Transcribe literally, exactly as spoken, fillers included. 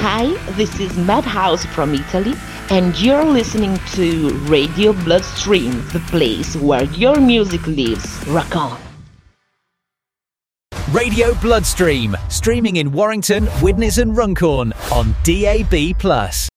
Hi, this is Madhouse from Italy, and you're listening to Radio Bloodstream, the place where your music lives. Rock on! Radio Bloodstream, streaming in Warrington, Widnes and Runcorn on D A B plus.